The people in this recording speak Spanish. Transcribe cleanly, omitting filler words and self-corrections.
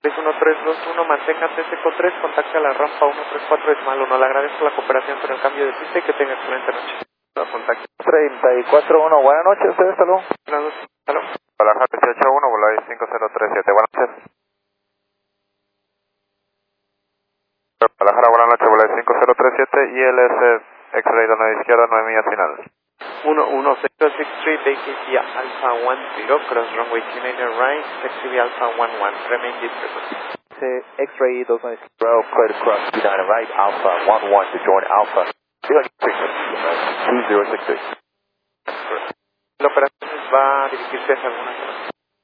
1321, mantenga TSECO 3, contacte a la rampa 134.1. Le agradezco la cooperación con el cambio de pista y que tenga excelente noche. Contacto. 34-1, buenas noches, ustedes, salud. Buenas noches, salud. Guadalajara 18-1, Volay 5037, buenas noches. Guadalajara, buenas noches, Volay 5037, ILS X-Ray de la izquierda, 9 millas final. 11063, vacancy Alpha 10, cross runway 29 right, taxi Alpha 11, remain distributed. X-Ray 290, clear to cross 29 right, Alpha 11 to join Alpha 2063. La operación va a dirigirse hacia alguna zona.